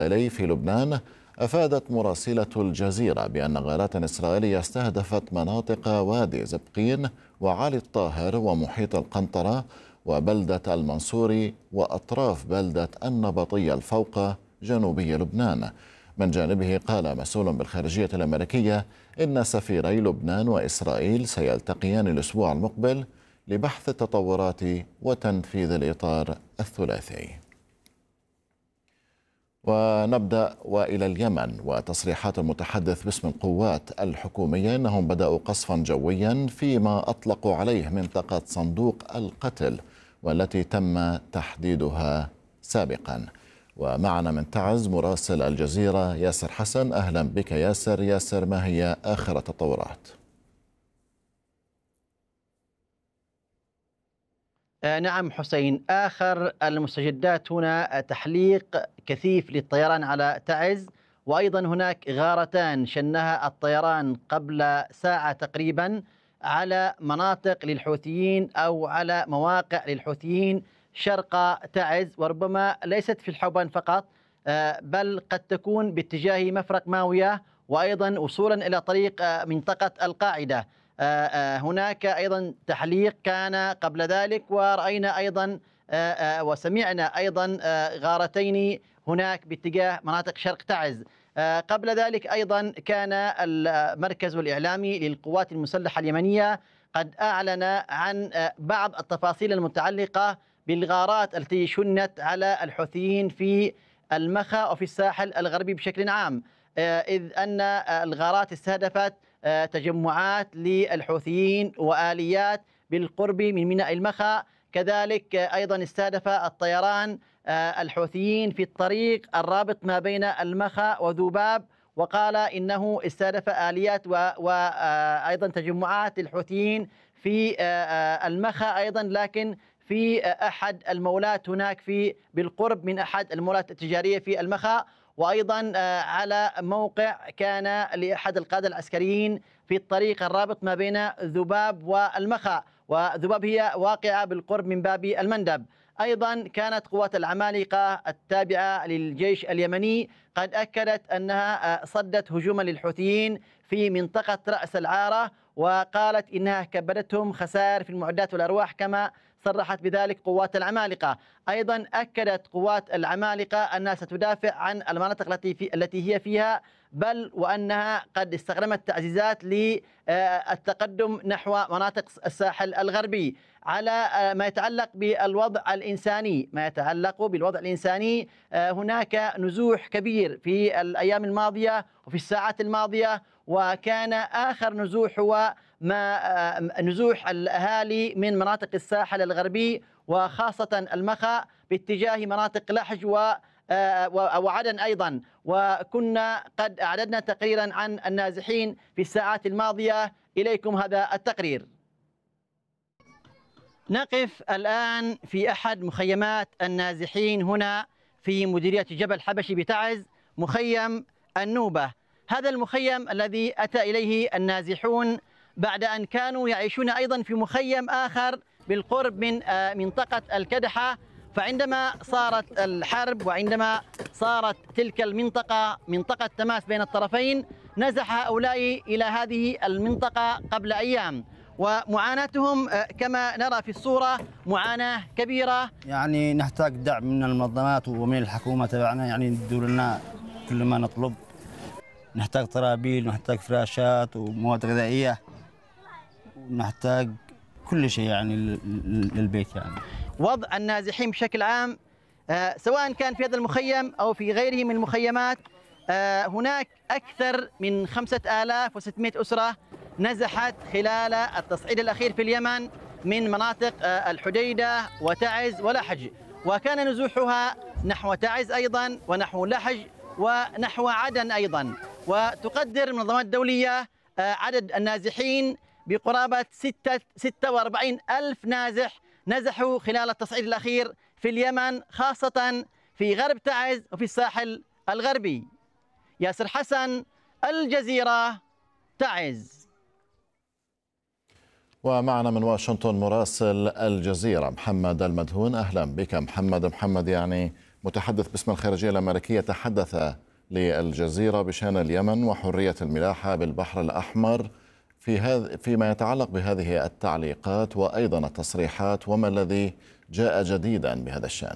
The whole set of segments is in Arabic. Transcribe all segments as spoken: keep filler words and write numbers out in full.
إليه في لبنان. أفادت مراسلة الجزيرة بأن غارات إسرائيلية استهدفت مناطق وادي زبقين وعلي الطاهر ومحيط القنطرة وبلدة المنصوري وأطراف بلدة النبطية الفوقة جنوبي لبنان. من جانبه قال مسؤول بالخارجية الأمريكية إن سفيري لبنان وإسرائيل سيلتقيان الأسبوع المقبل لبحث التطورات وتنفيذ الإطار الثلاثي. ونبدأ وإلى اليمن، وتصريحات المتحدث باسم القوات الحكومية أنهم بدأوا قصفا جويا فيما أطلقوا عليه منطقة صندوق القتل والتي تم تحديدها سابقا. ومعنا من تعز مراسل الجزيرة ياسر حسن. أهلا بك ياسر. ياسر، ما هي آخر التطورات؟ نعم حسين، آخر المستجدات هنا تحليق كثيف للطيران على تعز، وأيضا هناك غارتان شنها الطيران قبل ساعة تقريبا على مناطق للحوثيين أو على مواقع للحوثيين شرق تعز، وربما ليست في الحوبان فقط بل قد تكون باتجاه مفرق ماوية وأيضا وصولا إلى طريق منطقة القاعدة. هناك أيضا تحليق كان قبل ذلك، ورأينا أيضا وسمعنا أيضا غارتين هناك باتجاه مناطق شرق تعز. قبل ذلك أيضا كان المركز الإعلامي للقوات المسلحة اليمنية قد أعلن عن بعض التفاصيل المتعلقة بالغارات التي شنت على الحوثيين في المخا وفي الساحل الغربي بشكل عام، إذ أن الغارات استهدفت تجمعات للحوثيين وآليات بالقرب من ميناء المخا. كذلك أيضا استهدف الطيران الحوثيين في الطريق الرابط ما بين المخا وذباب، وقال إنه استهدف آليات وأيضا تجمعات الحوثيين في المخا أيضا، لكن في أحد المولات هناك في بالقرب من أحد المولات التجارية في المخا، وأيضا على موقع كان لأحد القادة العسكريين في الطريق الرابط ما بين ذباب والمخا، وذباب هي واقعة بالقرب من باب المندب. أيضا كانت قوات العمالقة التابعة للجيش اليمني قد أكدت أنها صدت هجوما للحوثيين في منطقة رأس العارة، وقالت إنها كبدتهم خسائر في المعدات والأرواح كما صرحت بذلك قوات العمالقة. أيضا أكدت قوات العمالقة أنها ستدافع عن المناطق التي في التي هي فيها، بل وأنها قد استخدمت تعزيزات للتقدم نحو مناطق الساحل الغربي. على ما يتعلق بالوضع الإنساني ما يتعلق بالوضع الإنساني هناك نزوح كبير في الأيام الماضية وفي الساعات الماضية، وكان آخر نزوح هو ما نزوح الأهالي من مناطق الساحل الغربي وخاصة المخا باتجاه مناطق لحج وعدن أيضا، وكنا قد أعددنا تقريرا عن النازحين في الساعات الماضية. إليكم هذا التقرير. نقف الآن في أحد مخيمات النازحين هنا في مديرية جبل حبشي بتعز، مخيم النوبة. هذا المخيم الذي أتى إليه النازحون بعد أن كانوا يعيشون أيضا في مخيم آخر بالقرب من منطقة الكدحة، فعندما صارت الحرب وعندما صارت تلك المنطقة منطقة تماس بين الطرفين نزح هؤلاء إلى هذه المنطقة قبل أيام، ومعاناتهم كما نرى في الصورة معاناة كبيرة. يعني نحتاج دعم من المنظمات ومن الحكومة تبعنا، يعني يدوا لنا كل ما نطلب. نحتاج طرابيل ونحتاج فراشات ومواد غذائية ونحتاج كل شيء يعني للبيت. يعني وضع النازحين بشكل عام سواء كان في هذا المخيم أو في غيره من المخيمات، هناك أكثر من خمسة آلاف وستمائة أسرة نزحت خلال التصعيد الأخير في اليمن من مناطق الحديدة وتعز ولحج، وكان نزوحها نحو تعز أيضا ونحو لحج ونحو عدن أيضا. وتقدر المنظمات الدولية عدد النازحين بقرابة ستة وأربعين ألف نازح نزحوا خلال التصعيد الأخير في اليمن، خاصة في غرب تعز وفي الساحل الغربي. ياسر حسن، الجزيرة، تعز. ومعنا من واشنطن مراسل الجزيرة محمد المدهون. أهلا بك محمد. محمد، يعني متحدث باسم الخارجية الأمريكية تحدث للجزيرة بشأن اليمن وحرية الملاحة بالبحر الأحمر في هذا فيما يتعلق بهذه التعليقات وأيضا التصريحات، وما الذي جاء جديدا بهذا الشأن؟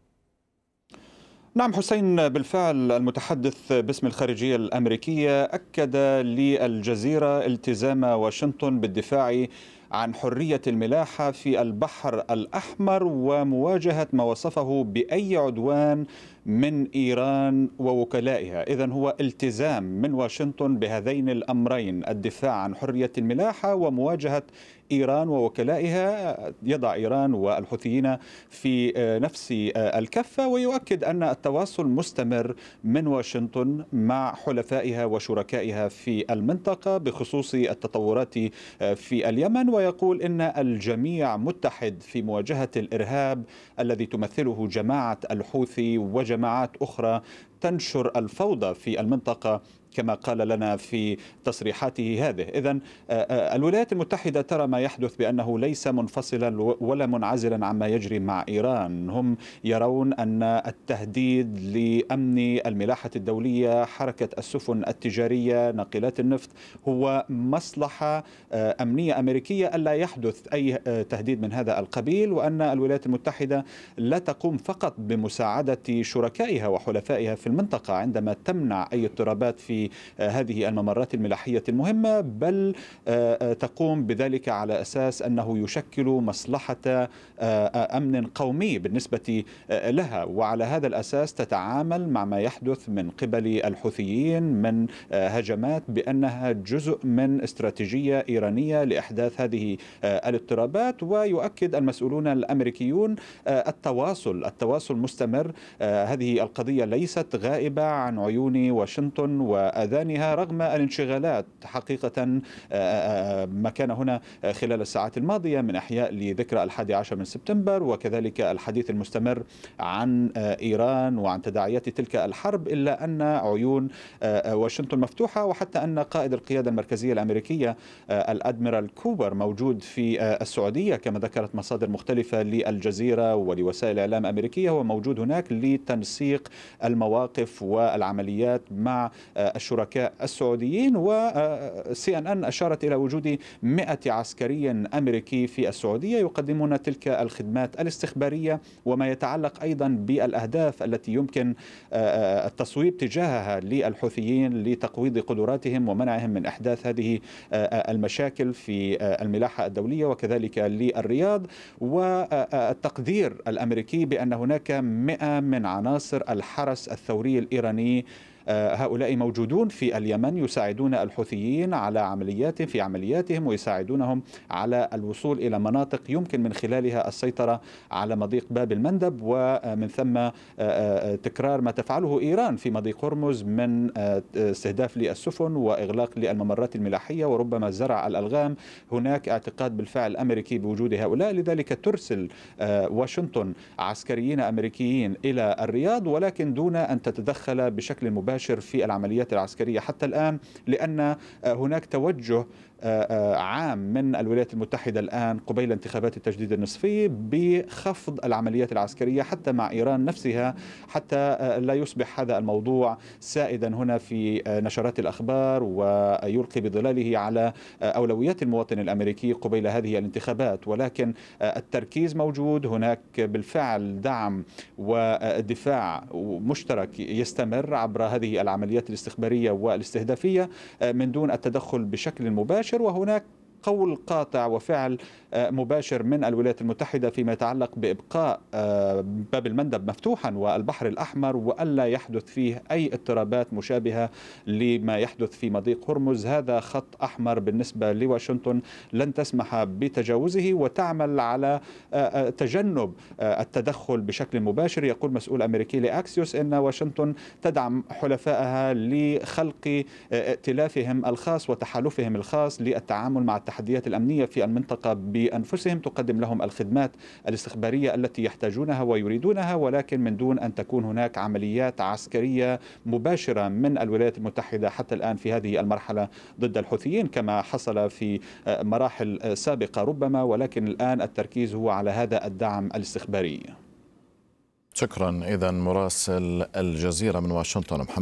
نعم حسين، بالفعل المتحدث باسم الخارجية الأمريكية أكد للجزيرة التزام واشنطن بالدفاع عن حرية الملاحة في البحر الأحمر ومواجهة ما وصفه بأي عدوان من إيران ووكلائها. إذن هو التزام من واشنطن بهذين الأمرين، الدفاع عن حرية الملاحة ومواجهة إيران ووكلائها، يضع إيران والحوثيين في نفس الكفة، ويؤكد أن التواصل مستمر من واشنطن مع حلفائها وشركائها في المنطقة بخصوص التطورات في اليمن، ويقول إن الجميع متحد في مواجهة الإرهاب الذي تمثله جماعة الحوثي وجماعات أخرى تنشر الفوضى في المنطقة كما قال لنا في تصريحاته هذه. إذن الولايات المتحدة ترى ما يحدث بأنه ليس منفصلا ولا منعزلا عما يجري مع إيران. هم يرون أن التهديد لأمن الملاحة الدولية، حركة السفن التجارية، ناقلات النفط، هو مصلحة أمنية أمريكية ألا يحدث أي تهديد من هذا القبيل، وأن الولايات المتحدة لا تقوم فقط بمساعدة شركائها وحلفائها في المنطقة عندما تمنع أي اضطرابات في هذه الممرات الملاحية المهمة، بل تقوم بذلك على أساس أنه يشكل مصلحة أمن قومي بالنسبة لها، وعلى هذا الأساس تتعامل مع ما يحدث من قبل الحوثيين من هجمات بأنها جزء من استراتيجية إيرانية لإحداث هذه الاضطرابات. ويؤكد المسؤولون الأمريكيون التواصل التواصل مستمر. هذه القضية ليست غائبة عن عيون واشنطن وأذانها رغم الانشغالات حقيقة ما كان هنا خلال الساعات الماضية من إحياء لذكرى الحادي عشر من سبتمبر، وكذلك الحديث المستمر عن إيران وعن تداعيات تلك الحرب، إلا أن عيون واشنطن مفتوحة، وحتى أن قائد القيادة المركزية الأمريكية الأدميرال كوبر موجود في السعودية كما ذكرت مصادر مختلفة للجزيرة ولوسائل إعلام أمريكية. هو موجود هناك لتنسيق المواقف والعمليات مع الشركاء السعوديين. وسي ان ان أشارت إلى وجود مئة عسكري أمريكي في السعودية يقدمون تلك الخدمات الاستخبارية، وما يتعلق أيضا بالأهداف التي يمكن التصويب تجاهها للحوثيين لتقويض قدراتهم ومنعهم من إحداث هذه المشاكل في الملاحة الدولية وكذلك للرياض. والتقدير الأمريكي بأن هناك مئة من عناصر الحرس الثوري الإيراني هؤلاء موجودون في اليمن يساعدون الحوثيين على عمليات في عملياتهم، ويساعدونهم على الوصول إلى مناطق يمكن من خلالها السيطرة على مضيق باب المندب، ومن ثم تكرار ما تفعله إيران في مضيق هرمز من استهداف للسفن وإغلاق للممرات الملاحية وربما زرع الألغام. هناك اعتقاد بالفعل أمريكي بوجود هؤلاء، لذلك ترسل واشنطن عسكريين أمريكيين إلى الرياض، ولكن دون أن تتدخل بشكل مباشر في العمليات العسكرية حتى الآن، لأن هناك توجه عام من الولايات المتحدة الآن قبيل انتخابات التجديد النصفي بخفض العمليات العسكرية حتى مع إيران نفسها، حتى لا يصبح هذا الموضوع سائدا هنا في نشرات الأخبار ويلقي بظلاله على أولويات المواطن الأمريكي قبيل هذه الانتخابات. ولكن التركيز موجود هناك بالفعل، دعم ودفاع مشترك يستمر عبر هذه العمليات الاستخبارية والاستهدافية من دون التدخل بشكل مباشر. وهناك قول قاطع وفعل مباشر من الولايات المتحدة فيما يتعلق بإبقاء باب المندب مفتوحا والبحر الأحمر وألا يحدث فيه أي اضطرابات مشابهة لما يحدث في مضيق هرمز. هذا خط أحمر بالنسبة لواشنطن لن تسمح بتجاوزه، وتعمل على تجنب التدخل بشكل مباشر. يقول مسؤول أمريكي لأكسيوس إن واشنطن تدعم حلفائها لخلق ائتلافهم الخاص وتحالفهم الخاص للتعامل مع التحديات الأمنية في المنطقة بأنفسهم، تقدم لهم الخدمات الاستخبارية التي يحتاجونها ويريدونها، ولكن من دون أن تكون هناك عمليات عسكرية مباشرة من الولايات المتحدة حتى الآن في هذه المرحلة ضد الحوثيين كما حصل في مراحل سابقة ربما، ولكن الآن التركيز هو على هذا الدعم الاستخباري. شكرا. إذا مراسل الجزيرة من واشنطن محمد